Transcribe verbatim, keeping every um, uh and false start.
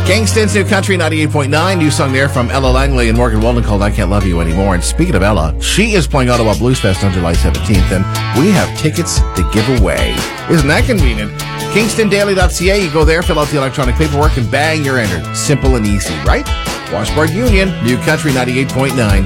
Kingston's New Country ninety-eight point nine. New song there from Ella Langley and Morgan Walden called I Can't Love You Anymore. And speaking of Ella, she is playing Ottawa Blues Fest on July seventeenth, and we have tickets to give away. Isn't that convenient? Kingston Daily dot C A. You go there, fill out the electronic paperwork, and bang, you're entered. Simple and easy, right? Washboard Union, New Country ninety-eight point nine.